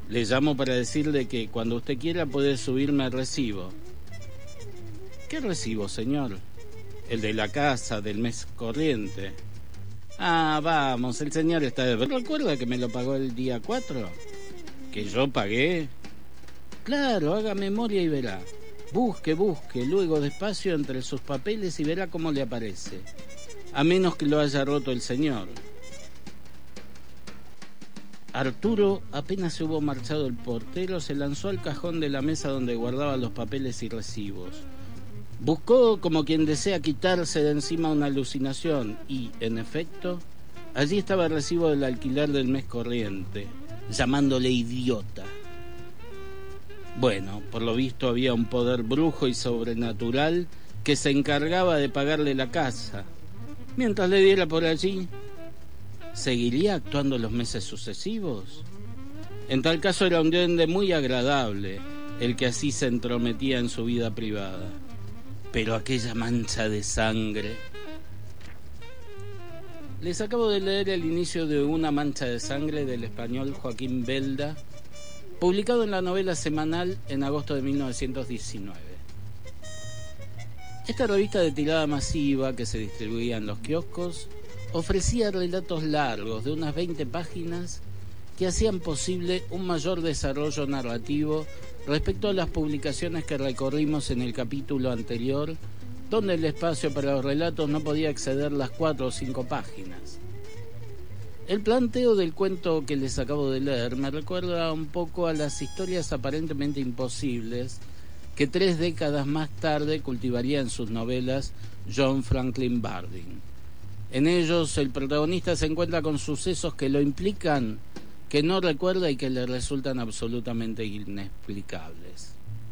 Le llamo para decirle que cuando usted quiera puede subirme el recibo. ¿Qué recibo, señor? El de la casa del mes corriente. Ah, vamos, el señor está de... ¿Recuerda que me lo pagó el día 4? ¿Que yo pagué? Claro, haga memoria y verá. Busque, luego despacio entre sus papeles y verá cómo le aparece. A menos que lo haya roto el señor. Arturo, apenas se hubo marchado el portero, se lanzó al cajón de la mesa donde guardaba los papeles y recibos. Buscó como quien desea quitarse de encima una alucinación y, en efecto, allí estaba el recibo del alquiler del mes corriente, llamándole idiota. Bueno, por lo visto había un poder brujo y sobrenatural que se encargaba de pagarle la casa. Mientras le diera por allí, ¿seguiría actuando los meses sucesivos? En tal caso era un duende muy agradable el que así se entrometía en su vida privada. Pero aquella mancha de sangre... Les acabo de leer el inicio de Una mancha de sangre del español Joaquín Belda, publicado en la Novela Semanal en agosto de 1919. Esta revista de tirada masiva que se distribuía en los kioscos ofrecía relatos largos de unas 20 páginas que hacían posible un mayor desarrollo narrativo respecto a las publicaciones que recorrimos en el capítulo anterior, donde el espacio para los relatos no podía exceder las 4 o 5 páginas. El planteo del cuento que les acabo de leer me recuerda un poco a las historias aparentemente imposibles que 3 décadas más tarde cultivaría en sus novelas John Franklin Bardeen. En ellos el protagonista se encuentra con sucesos que lo implican, que no recuerda y que le resultan absolutamente inexplicables.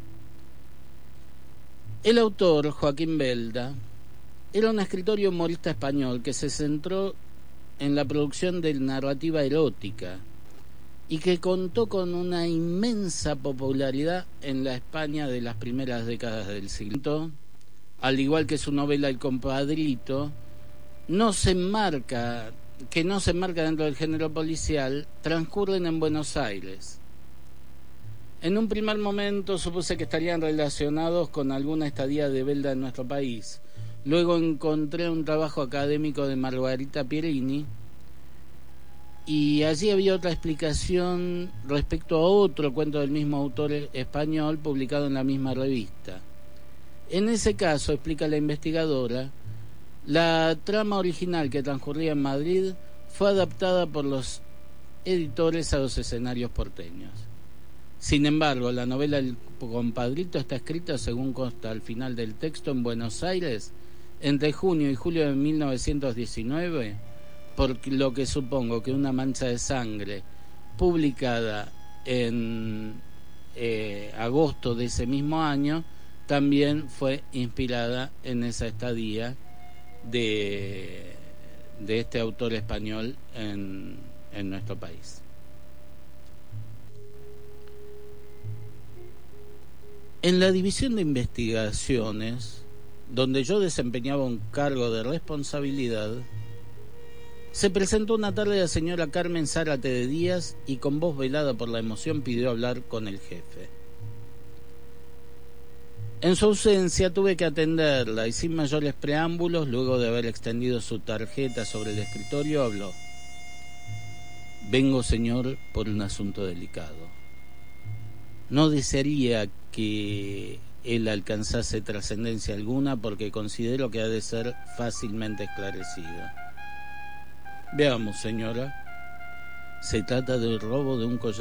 El autor, Joaquín Belda, era un escritor y humorista español que se centró en la producción de narrativa erótica y que contó con una inmensa popularidad en la España de las primeras décadas del siglo. Al igual que su novela El compadrito, no se enmarca dentro del género policial, transcurren en Buenos Aires. En un primer momento supuse que estarían relacionados con alguna estadía de Belda en nuestro país. Luego encontré un trabajo académico de Margarita Pierini y allí había otra explicación respecto a otro cuento del mismo autor español publicado en la misma revista. En ese caso, explica la investigadora, la trama original que transcurría en Madrid fue adaptada por los editores a los escenarios porteños. Sin embargo, la novela El compadrito está escrita, según consta al final del texto, en Buenos Aires entre junio y julio de 1919, por lo que supongo que Una mancha de sangre, publicada en agosto de ese mismo año, también fue inspirada en esa estadía de este autor español en nuestro país. En la división de investigaciones, donde yo desempeñaba un cargo de responsabilidad, se presentó una tarde la señora Carmen Zárate de Díaz y con voz velada por la emoción pidió hablar con el jefe. En su ausencia tuve que atenderla y sin mayores preámbulos, luego de haber extendido su tarjeta sobre el escritorio, habló. Vengo, señor, por un asunto delicado. No desearía que él alcanzase trascendencia alguna porque considero que ha de ser fácilmente esclarecido. Veamos, señora. Se trata del robo de un collar